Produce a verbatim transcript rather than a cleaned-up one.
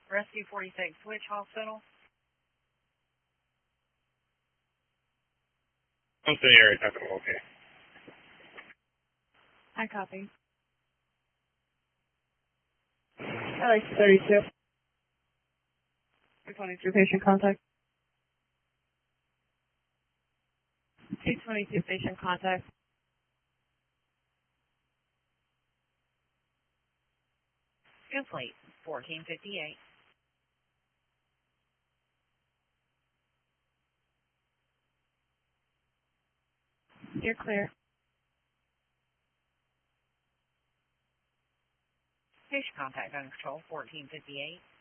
Rescue forty-six, which hospital? Close to the area, Tucker. Okay. I copy. L X thirty-two. two twenty-two patient contact. two twenty-two patient contact. Complete. fourteen fifty-eight. You're clear. Patient contact under control, fourteen fifty-eight.